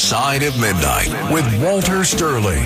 Side of Midnight with Walter Sterling.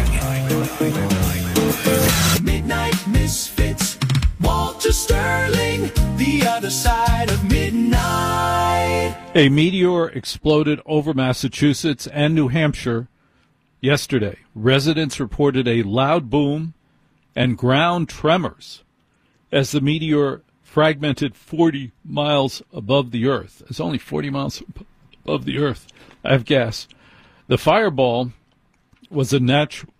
Midnight Misfits, Walter Sterling, the other side of midnight. A meteor exploded over Massachusetts and New Hampshire yesterday. Residents reported a loud boom and ground tremors as the meteor fragmented 40 miles above the Earth. It's only 40 miles above the Earth. I have gas. The fireball was a natural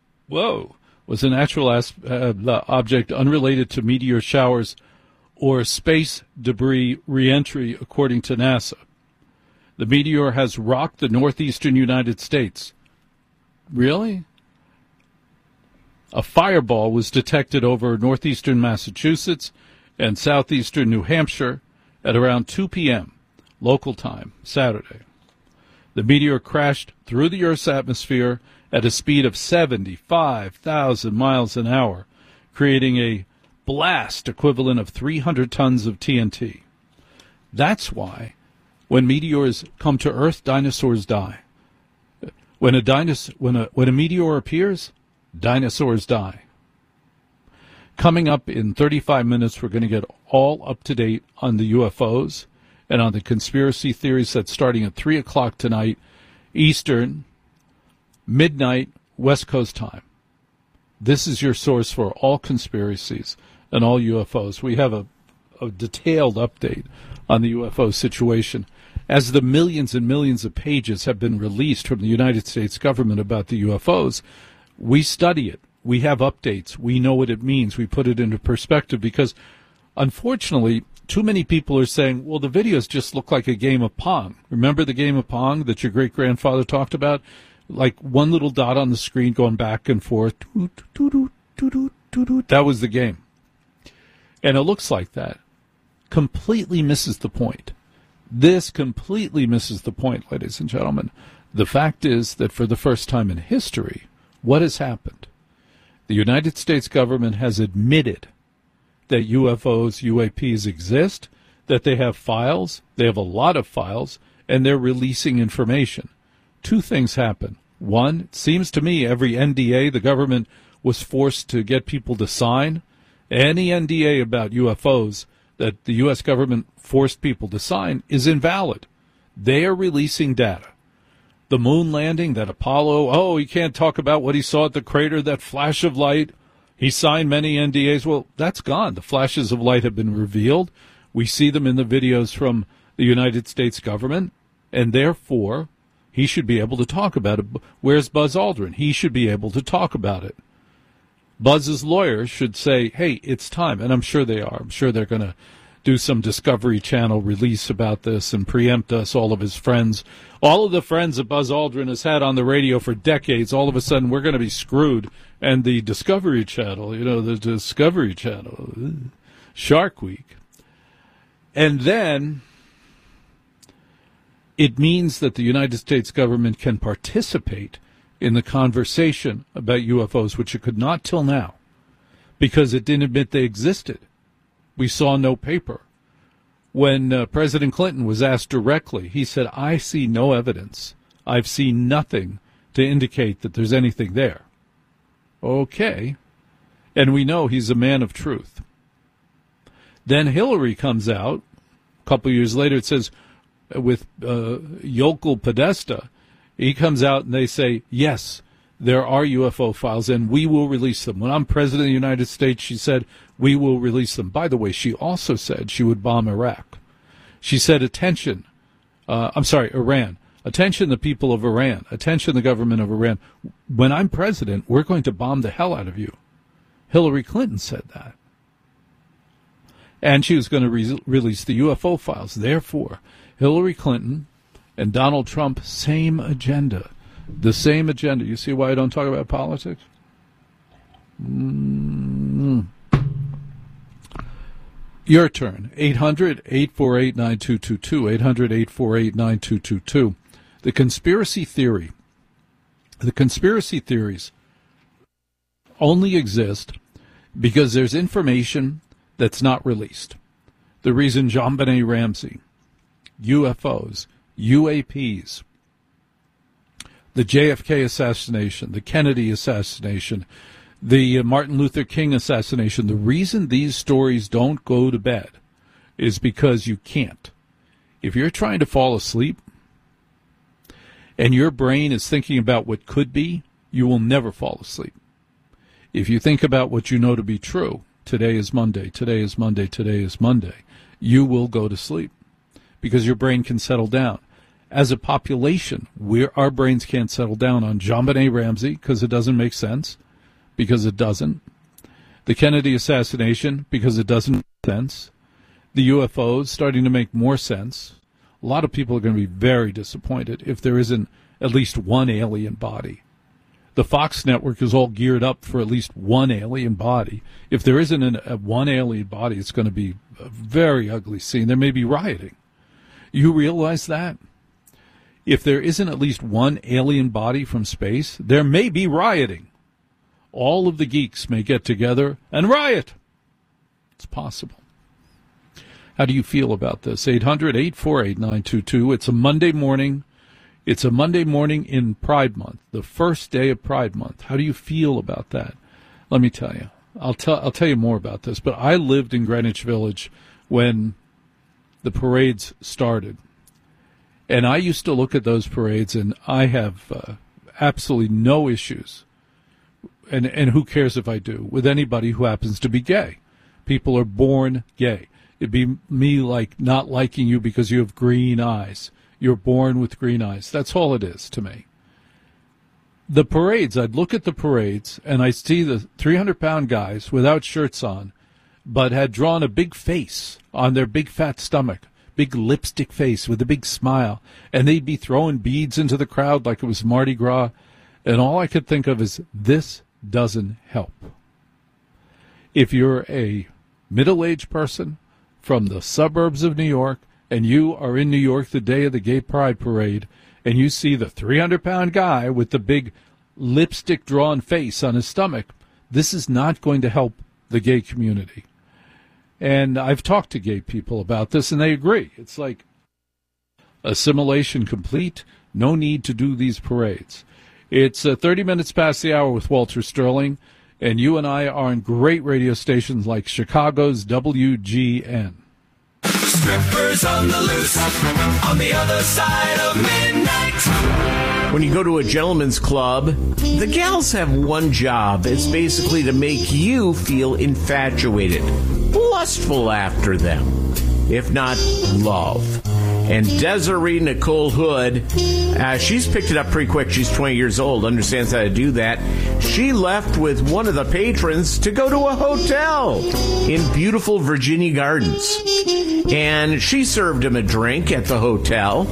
object unrelated to meteor showers or space debris reentry, according to NASA. The meteor has rocked the northeastern United States. Really? A fireball was detected over northeastern Massachusetts and southeastern New Hampshire at around 2 p.m. local time, Saturday. The meteor crashed through the Earth's atmosphere at a speed of 75,000 miles an hour, creating a blast equivalent of 300 tons of TNT. That's why when meteors come to Earth, dinosaurs die. When a meteor appears, dinosaurs die. Coming up in 35 minutes, we're going to get all up to date on the UFOs and on the conspiracy theories that's starting at 3 o'clock tonight, Eastern, midnight, West Coast time. This is your source for all conspiracies and all UFOs. We have a detailed update on the UFO situation. As the millions and millions of pages have been released from the United States government about the UFOs, we study it. We have updates. We know what it means. We put it into perspective because, unfortunately, too many people are saying, well, the videos just look like a game of Pong. Remember the game of Pong that your great-grandfather talked about? Like one little dot on the screen going back and forth. That was the game. And it looks like that. Completely misses the point. This completely misses the point, ladies and gentlemen. The fact is that for the first time in history, what has happened? The United States government has admitted that UFOs, UAPs exist, that they have files, they have a lot of files, and they're releasing information. Two things happen. One, it seems to me every NDA the government was forced to get people to sign, any NDA about UFOs that the U.S. government forced people to sign is invalid. They are releasing data. The moon landing, that Apollo, he can't talk about what he saw at the crater, that flash of light. He signed many NDAs. Well, that's gone. The flashes of light have been revealed. We see them in the videos from the United States government, and therefore he should be able to talk about it. Where's Buzz Aldrin? He should be able to talk about it. Buzz's lawyers should say, hey, it's time, and I'm sure they are. I'm sure they're going to do some Discovery Channel release about this and preempt us, all of his friends. All of the friends that Buzz Aldrin has had on the radio for decades, all of a sudden we're going to be screwed. And the Discovery Channel, the Discovery Channel, Shark Week. And then it means that the United States government can participate in the conversation about UFOs, which it could not till now, because it didn't admit they existed. We saw no paper. When President Clinton was asked directly, he said, I see no evidence. I've seen nothing to indicate that there's anything there. Okay. And we know he's a man of truth. Then Hillary comes out a couple years later. It says with Yokel Podesta, he comes out and they say, yes, there are UFO files and we will release them. When I'm president of the United States, she said, we will release them. By the way, she also said she would bomb Iraq. She said, Iran. Attention, the people of Iran. Attention, the government of Iran. When I'm president, we're going to bomb the hell out of you. Hillary Clinton said that. And she was going to release the UFO files. Therefore, Hillary Clinton and Donald Trump, same agenda. The same agenda. You see why I don't talk about politics? Your turn. 800-848-9222. 800-848-9222. The conspiracy theory. The conspiracy theories only exist because there's information that's not released. The reason JonBenet Ramsey, UFOs, UAPs, the JFK assassination, the Kennedy assassination, the Martin Luther King assassination. The reason these stories don't go to bed is because you can't. If you're trying to fall asleep and your brain is thinking about what could be, you will never fall asleep. If you think about what you know to be true, today is Monday, today is Monday, today is Monday, you will go to sleep because your brain can settle down. As a population, our brains can't settle down on JonBenet Ramsey because it doesn't make sense, because it doesn't. The Kennedy assassination, because it doesn't make sense. The UFOs starting to make more sense. A lot of people are going to be very disappointed if there isn't at least one alien body. The Fox network is all geared up for at least one alien body. If there isn't one alien body, it's going to be a very ugly scene. There may be rioting. You realize that? If there isn't at least one alien body from space, there may be rioting. All of the geeks may get together and riot. It's possible. How do you feel about this? 800-848-922. It's a Monday morning. It's a Monday morning in Pride Month, the first day of Pride Month. How do you feel about that? Let me tell you. I'll tell you more about this. But I lived in Greenwich Village when the parades started. And I used to look at those parades, and I have absolutely no issues, and who cares if I do, with anybody who happens to be gay. People are born gay. It'd be me like not liking you because you have green eyes. You're born with green eyes. That's all it is to me. The parades, I'd look at the parades, and I see the 300-pound guys without shirts on, but had drawn a big face on their big fat stomach. Big lipstick face with a big smile, and they'd be throwing beads into the crowd like it was Mardi Gras, and all I could think of is, this doesn't help. If you're a middle-aged person from the suburbs of New York, and you are in New York the day of the Gay Pride Parade, and you see the 300-pound guy with the big lipstick-drawn face on his stomach, this is not going to help the gay community. And I've talked to gay people about this, and they agree. It's like assimilation complete, no need to do these parades. It's 30 minutes past the hour with Walter Sterling, and you and I are on great radio stations like Chicago's WGN. Strippers on the loose, on the other side of midnight. When you go to a gentleman's club, the gals have one job. It's basically to make you feel infatuated, lustful after them, if not love. And Desiree Nicole Hood, she's picked it up pretty quick. She's 20 years old, understands how to do that. She left with one of the patrons to go to a hotel in beautiful Virginia Gardens. And she served him a drink at the hotel.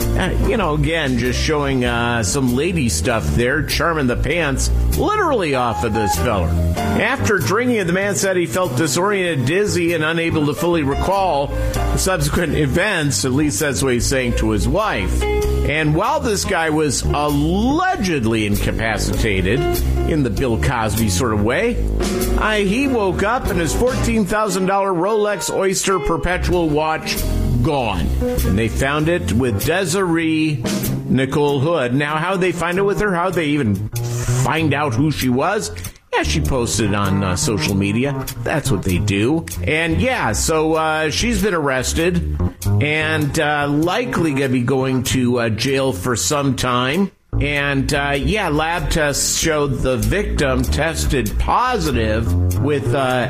Again, just showing some lady stuff there, charming the pants literally off of this fella. After drinking, the man said he felt disoriented, dizzy, and unable to fully recall subsequent events. At least that's what he's saying to his wife. And while this guy was allegedly incapacitated, in the Bill Cosby sort of way, he woke up and his $14,000 Rolex Oyster Perpetual watch gone. And they found it with Desiree Nicole Hood. Now, how'd they find it with her? How'd they even find out who she was? Yeah, she posted on social media. That's what they do. And yeah, so she's been arrested and likely going to be going to jail for some time. And lab tests showed the victim tested positive with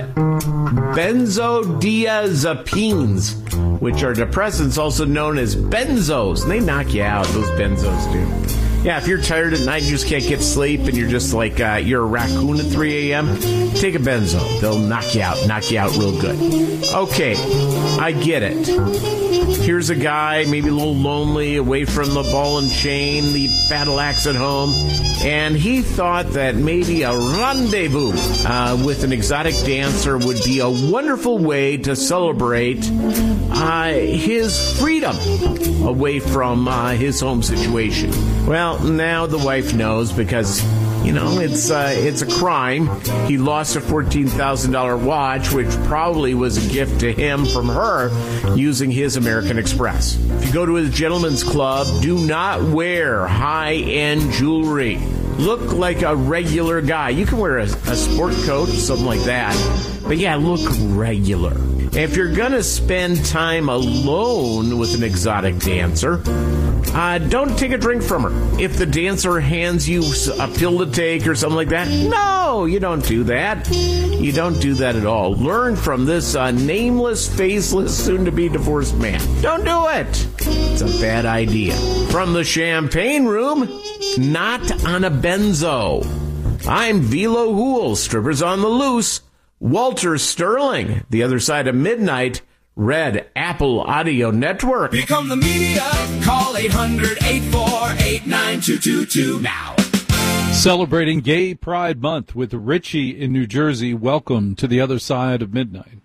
benzodiazepines, which are depressants also known as benzos. And they knock you out, those benzos do. Yeah, if you're tired at night and you just can't get sleep and you're just like you're a raccoon at 3 a.m., take a benzo. They'll knock you out real good. Okay, I get it. Here's a guy, maybe a little lonely, away from the ball and chain, the battle axe at home, and he thought that maybe a rendezvous with an exotic dancer would be a wonderful way to celebrate his freedom away from his home situation. Well, Well, now the wife knows because, it's a crime. He lost a $14,000 watch, which probably was a gift to him from her using his American Express. If you go to a gentleman's club, do not wear high-end jewelry. Look like a regular guy. You can wear a sport coat, something like that. But yeah, look regular. If you're going to spend time alone with an exotic dancer, don't take a drink from her. If the dancer hands you a pill to take or something like that, no, you don't do that. You don't do that at all. Learn from this nameless, faceless, soon-to-be divorced man. Don't do it. It's a bad idea. From the champagne room, not on a benzo. I'm Velo Hool, strippers on the loose. Walter Sterling, the other side of midnight, Red Apple Audio Network. Become the media. Call 800-848-9222 now. Celebrating Gay Pride Month with Richie in New Jersey. Welcome to the other side of midnight.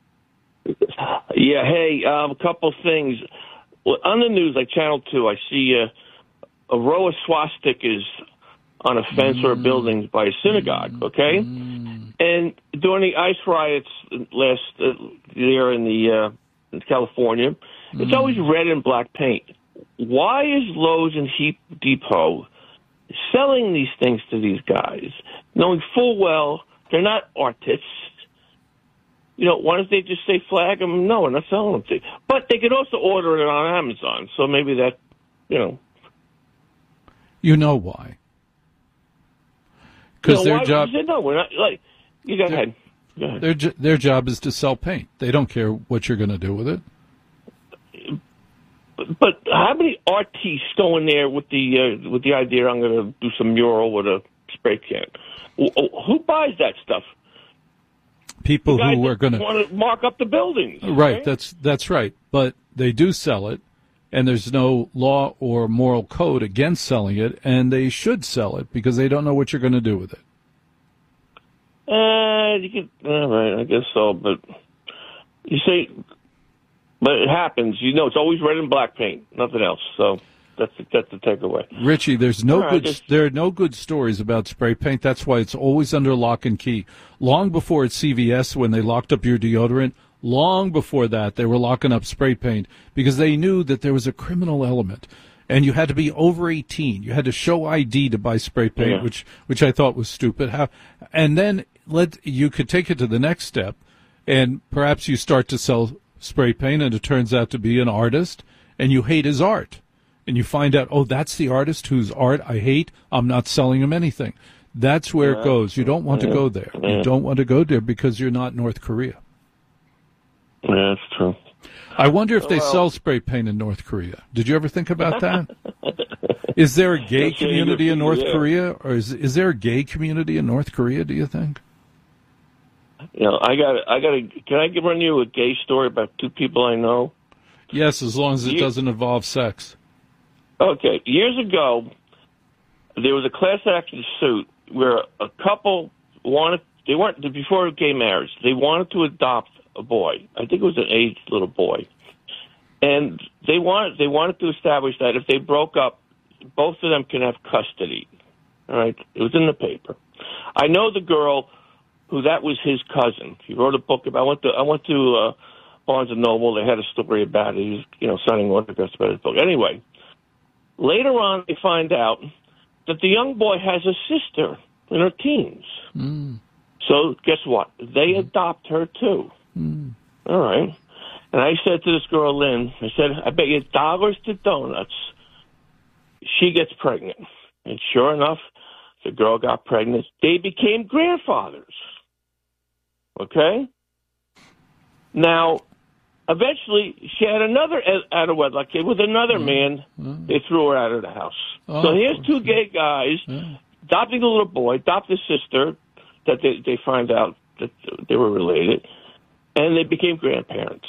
Yeah, hey, a couple things. Well, on the news, like Channel 2, I see a row of swastikas on a fence or a building by a synagogue, okay? And during the ICE riots last year in California, it's always red and black paint. Why is Lowe's and Depot selling these things to these guys, knowing full well they're not artists? Why don't they just say flag them? No, we're not selling them to you. But they could also order it on Amazon, so maybe that, You know why? Because their job... No, we're not... You go ahead. Their job is to sell paint. They don't care what you're going to do with it. But how many artists go in there with the idea I'm going to do some mural with a spray can? Who buys that stuff? People who are going to want to mark up the buildings. Right. That's right. But they do sell it, and there's no law or moral code against selling it, and they should sell it because they don't know what you're going to do with it. Right, I guess so, but you say, but it happens. It's always red and black paint, nothing else. So that's the takeaway. Richie, there are no good stories about spray paint. That's why it's always under lock and key. Long before at CVS, when they locked up your deodorant, long before that, they were locking up spray paint because they knew that there was a criminal element. And you had to be over 18. You had to show ID to buy spray paint, which I thought was stupid. And then you could take it to the next step, and perhaps you start to sell spray paint, and it turns out to be an artist, and you hate his art. And you find out, that's the artist whose art I hate. I'm not selling him anything. That's where it goes. You don't want to go there. You don't want to go there because you're not North Korea. Yeah, that's true. I wonder if they sell spray paint in North Korea. Did you ever think about that? Is there a gay community in North Korea, or is there a gay community in North Korea, do you think? Can I run you a gay story about two people I know? Yes, as long as it doesn't involve sex. Okay. Years ago, there was a class action suit where a couple before gay marriage, they wanted to adopt a boy. I think it was an aged little boy. And they wanted to establish that if they broke up, both of them can have custody. All right? It was in the paper. I know the girl who that was his cousin. He wrote a book about I went to Barnes & Noble. They had a story about it. He was, signing autographs about his book. Anyway, later on they find out that the young boy has a sister in her teens. So guess what? They adopt her too. All right. And I said to this girl, Lynn, I said, I bet you dollars to donuts she gets pregnant. And sure enough, the girl got pregnant. They became grandfathers. Okay? Now, eventually, she had another out of wedlock kid with another man. They threw her out of the house. So here's two gay guys adopting a little boy, adopt a sister that they find out that they were related, and they became grandparents.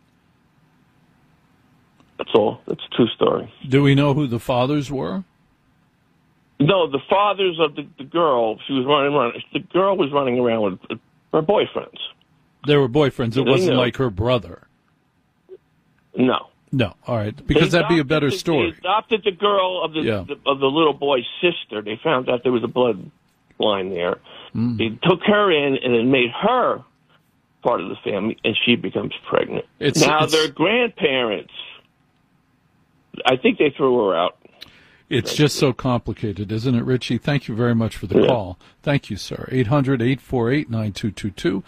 That's all. It's a true story. Do we know who the fathers were? No, the fathers of the girl. She was running around. The girl was running around with her boyfriends. They were boyfriends. It wasn't like her brother. No. No, all right, because that'd be a better story. They adopted the girl of the little boy's sister. They found out there was a bloodline there. They took her in and then made her part of the family, and she becomes pregnant. Now they're grandparents. I think they threw her out. It's just so complicated, isn't it, Richie? Thank you very much for the call. Thank you, sir. 800-848-9222.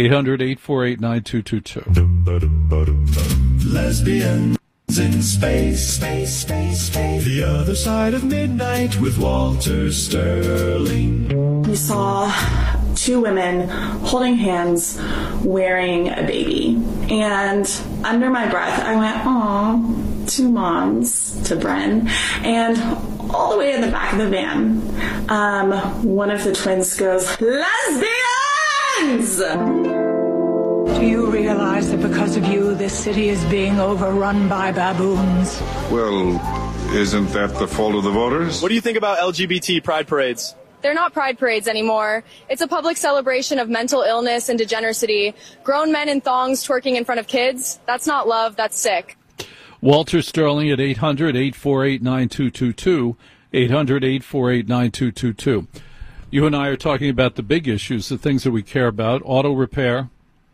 800-848-9222. Lesbians in space. The Other Side of Midnight with Walter Sterling. We saw two women holding hands wearing a baby. And under my breath, I went, "Aw, two moms," to Bren. And all the way in the back of the van, one of the twins goes, "Lesbians!" Do you realize that because of you, this city is being overrun by baboons? Well, isn't that the fault of the voters? What do you think about LGBT pride parades? They're not pride parades anymore. It's a public celebration of mental illness and degeneracy. Grown men in thongs twerking in front of kids. That's not love, that's sick. Walter Sterling at 800-848-9222. 800-848-9222. You and I are talking about the big issues, the things that we care about: auto repair,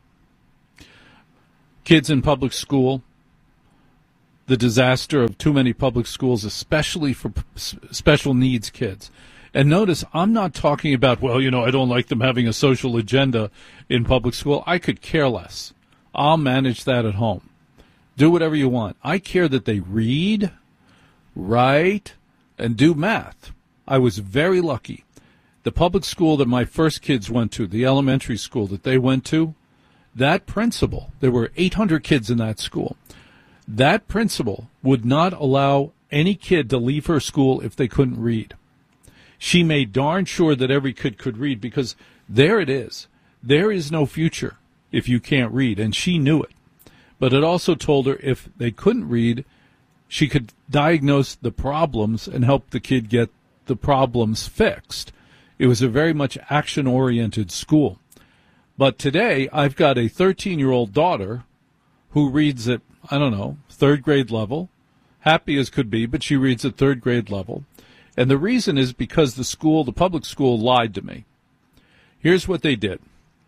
kids in public school, the disaster of too many public schools, especially for special needs kids. And notice, I'm not talking about, well, you know, I don't like them having a social agenda in public school. I could care less. I'll manage that at home. Do whatever you want. I care that they read, write, and do math. I was very lucky. The public school that my first kids went to, the elementary school that they went to, that principal, there were 800 kids in that school. That principal would not allow any kid to leave her school if they couldn't read. She made darn sure that every kid could read, because there it is. There is no future if you can't read, and she knew it. But it also told her if they couldn't read, she could diagnose the problems and help the kid get the problems fixed. It was a very much action-oriented school. But today, I've got a 13-year-old daughter who reads at, I don't know, third grade level, happy as could be, but she reads at third grade level. And the reason is because the public school lied to me. Here's what they did.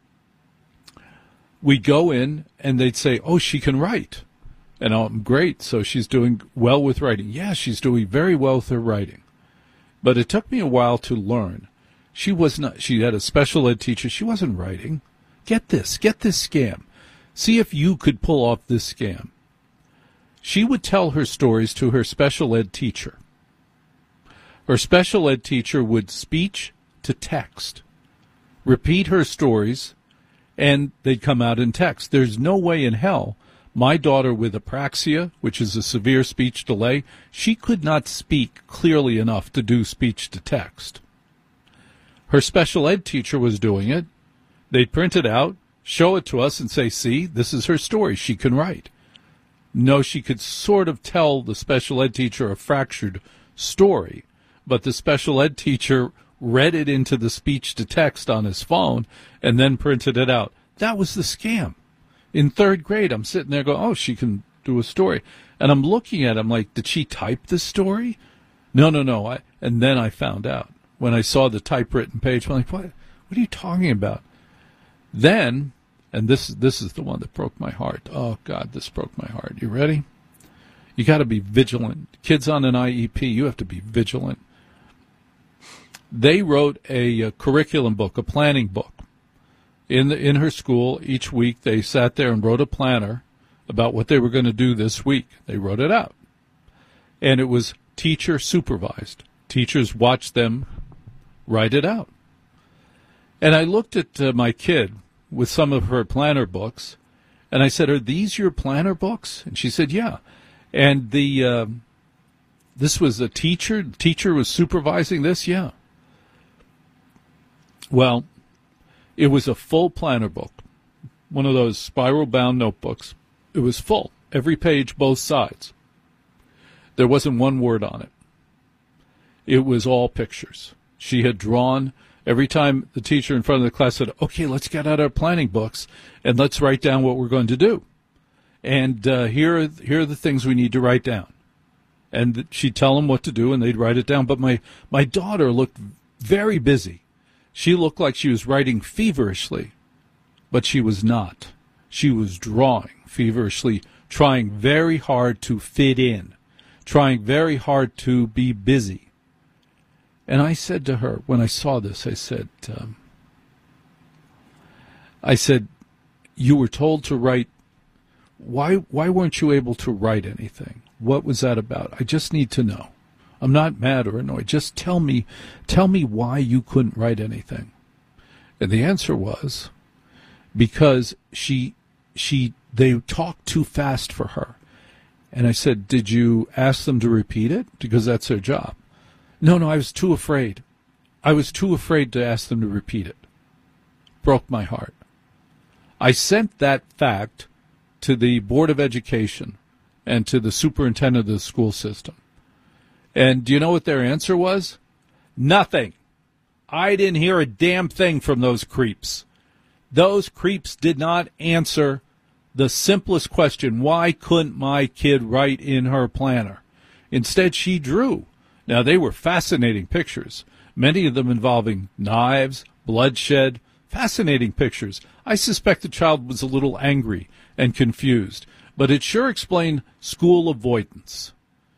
We'd go in and they'd say, "Oh, she can write." And I'm great, so she's doing well with writing. Yeah, she's doing very well with her writing. But it took me a while to learn. She had a special ed teacher. She wasn't writing. Get this scam. See if you could pull off this scam. She would tell her stories to her special ed teacher. Her special ed teacher would speech to text, repeat her stories, and they'd come out in text. There's no way in hell my daughter with apraxia, which is a severe speech delay, she could not speak clearly enough to do speech to text. Her special ed teacher was doing it. They'd print it out, show it to us, and say, "See, this is her story. She can write." No, she could sort of tell the special ed teacher a fractured story, but the special ed teacher read it into the speech to text on his phone and then printed it out. That was the scam. In third grade, I'm sitting there going, "Oh, she can do a story." And I'm looking at it, I'm like, did she type this story? No. And then I found out. When I saw the typewritten page, I'm like, what are you talking about? Then, and this is the one that broke my heart. Oh, God, this broke my heart. You ready? You got to be vigilant. Kids on an IEP, you have to be vigilant. They wrote a curriculum book, a planning book. In her school, each week they sat there and wrote a planner about what they were going to do this week. They wrote it out. And it was teacher supervised. Teachers watched them write it out. And I looked at my kid with some of her planner books, and I said, "Are these your planner books?" And she said, "Yeah." And this was a teacher. The teacher was supervising this? Yeah. Well, it was a full planner book, one of those spiral-bound notebooks. It was full, every page, both sides. There wasn't one word on it. It was all pictures. She had drawn. Every time the teacher in front of the class said, "Okay, let's get out our planning books and let's write down what we're going to do." and here are the things we need to write down. And she'd tell them what to do, and they'd write it down. But my daughter looked very busy. She looked like she was writing feverishly, but she was not. She was drawing feverishly, trying very hard to fit in, trying very hard to be busy. And I said to her, when I saw this, I said, you were told to write. Why weren't you able to write anything? What was that about? I just need to know. I'm not mad or annoyed. Just tell me why you couldn't write anything. And the answer was because they talked too fast for her. And I said, did you ask them to repeat it? Because that's their job. No, I was too afraid. I was too afraid to ask them to repeat it. Broke my heart. I sent that fact to the Board of Education and to the superintendent of the school system. And do you know what their answer was? Nothing. I didn't hear a damn thing from those creeps. Those creeps did not answer the simplest question, why couldn't my kid write in her planner? Instead, she drew. Now, they were fascinating pictures, many of them involving knives, bloodshed, fascinating pictures. I suspect the child was a little angry and confused, but it sure explained school avoidance.